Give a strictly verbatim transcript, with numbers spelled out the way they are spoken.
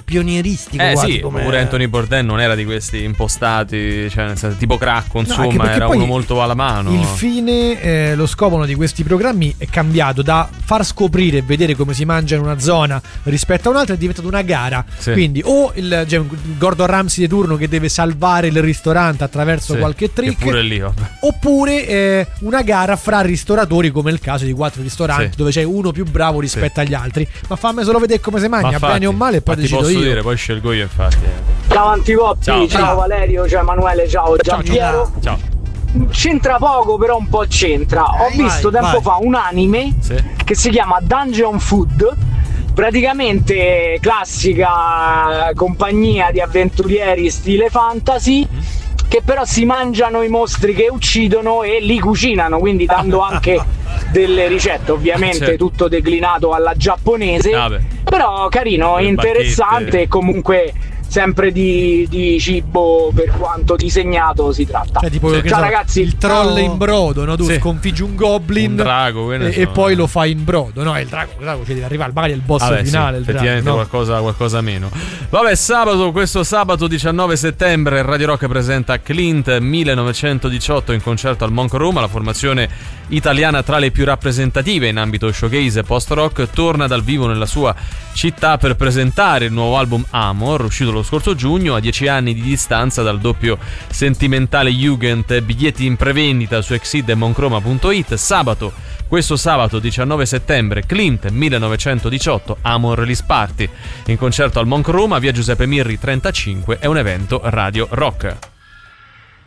pionieristico. Eh quasi, sì, come... pure Anthony Bourdain non era di questi impostati, cioè nel senso, tipo Cracco, insomma, no, era uno molto alla mano. Il fine, eh, lo scopo di questi programmi è cambiato da far scoprire e vedere come si mangia in una zona rispetto a un'altra, è diventato una gara. Sì. Quindi o il, cioè, Gordon Ramsay di turno che deve salvare il ristorante attraverso sì, qualche trick, pure lì, vabbè. oppure eh, una gara fra ristoratori, come il caso di quattro ristoranti, sì, dove c'è uno più bravo rispetto sì. agli altri. Ma fammi solo vedere come si mangia, infatti, bene o male, e poi decido posso io. dire, poi scelgo io, infatti. Ciao Anticoppi, ciao, ciao, ciao Valerio, ciao Emanuele, ciao Giampiero. Ciao. ciao. C'entra poco, però un po' c'entra. Ho vai, visto tempo vai. fa un anime sì. che si chiama Dungeon Food. Praticamente classica compagnia di avventurieri stile fantasy, che però si mangiano i mostri che uccidono e li cucinano, quindi dando anche delle ricette, ovviamente certo. tutto declinato alla giapponese. Ah, però carino, le interessante bacchette. E comunque sempre di, di cibo, per quanto disegnato si tratta. Cioè, tipo, sì. Ciao so, ragazzi, il troll ciao. in brodo, no? Tu sì. sconfiggi un goblin, un drago, e, e poi lo fai in brodo. No, è il drago, il drago ci deve arrivare, magari è il boss Vabbè, finale. Sì, il effettivamente drago, no? qualcosa, qualcosa meno. Vabbè, sabato, questo sabato diciannove settembre Radio Rock presenta Clint millenovecentodiciotto in concerto al Monk Room. La formazione italiana tra le più rappresentative in ambito showcase e post-rock torna dal vivo nella sua città per presentare il nuovo album Amor, uscito lo scorso giugno, a dieci anni di distanza dal doppio sentimentale Jugend. Biglietti in prevendita su exid e moncroma punto it. Sabato, questo sabato diciannove settembre, Clint millenovecentodiciotto, Amor Release Party in concerto al Monk Room a via Giuseppe Mirri trentacinque. È un evento Radio Rock.